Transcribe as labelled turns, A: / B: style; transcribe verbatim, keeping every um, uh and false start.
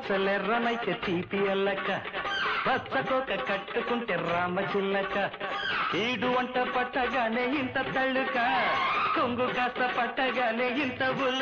A: మచ్చలెర్రనైతే తీపి అల్లక పచ్చకోక కట్టుకుంటే రామ చిల్లక ఈడు వంట పట్టగానే ఇంత తళ్ళుక కొంగు కాస్త పట్టగానే ఇంత